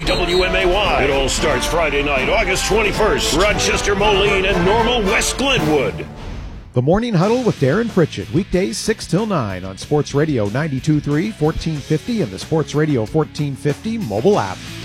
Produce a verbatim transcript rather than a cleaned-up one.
W M A Y. It all starts Friday night, August twenty-first. Rochester, Moline, and Normal West Glenwood. The Morning Huddle with Darren Pritchett, weekdays six till nine on Sports Radio ninety-two point three, fourteen fifty, and the Sports Radio fourteen fifty mobile app.